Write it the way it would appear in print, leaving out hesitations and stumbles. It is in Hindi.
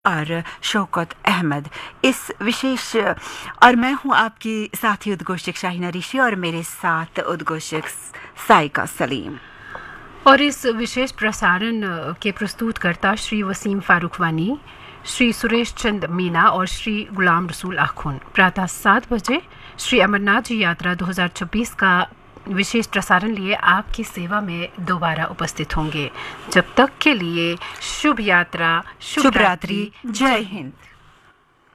और शौकत अहमद। इस विशेष और मैं हूं आपकी साथी उद्घोषक शाहीना ऋषि और मेरे साथ उद्घोषक साइका सलीम। और इस विशेष प्रसारण के प्रस्तुतकर्ता श्री वसीम फारूक वानी, श्री सुरेश चंद मीना और श्री गुलाम रसूल आखुन। प्रातः 7 बजे श्री अमरनाथ जी यात्रा 2026 का विशेष प्रसारण लिए आपकी सेवा में दोबारा उपस्थित होंगे। जब तक के लिए शुभ यात्रा, शुभ रात्रि, जय हिंद।